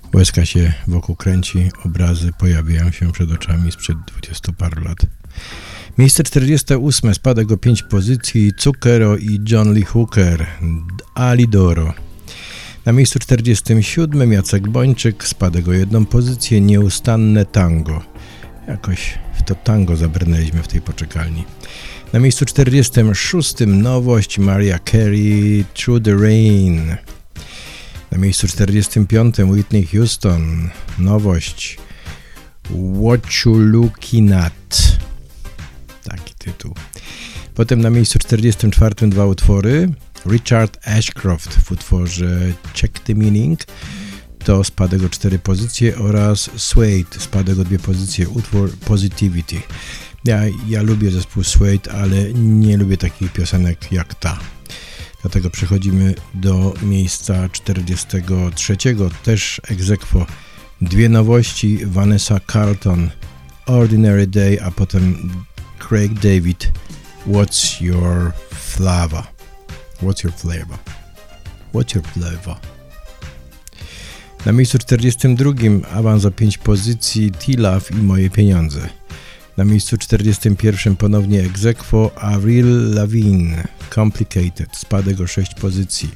Łezka się wokół kręci, obrazy pojawiają się przed oczami sprzed 20 paru lat. Miejsce 48, spadek o 5 pozycji, Zucchero i John Lee Hooker, Alidoro. Na miejscu 47 Jacek Bończyk, spadek o 1 pozycję, Nieustanne tango. Jakoś w to tango zabrnęliśmy w tej poczekalni. Na miejscu 46 nowość Mariah Carey, Through the Rain. Na miejscu 45 Whitney Houston, nowość What You Looking At. Taki tytuł. Potem na miejscu 44 dwa utwory. Richard Ashcroft w utworze Check the Meaning, to spadek o 4 pozycje, oraz Suede, spadek o 2 pozycje, utwór Positivity. Ja lubię zespół Suede, ale nie lubię takich piosenek jak ta. Dlatego przechodzimy do miejsca 43, też ex aequo. Dwie nowości, Vanessa Carlton, Ordinary Day, a potem Craig David, What's Your Flavor? What's Your Flavor? What's Your Flavor? Na miejscu 42 awans o 5 pozycji, T-Love i Moje Pieniądze. Na miejscu 41 ponownie ex aequo, Avril Lavigne, Complicated, spadek o 6 pozycji.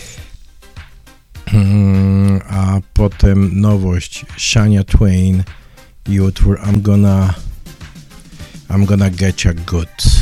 A potem nowość, Shania Twain i utwór I'm Gonna Get Ya Good.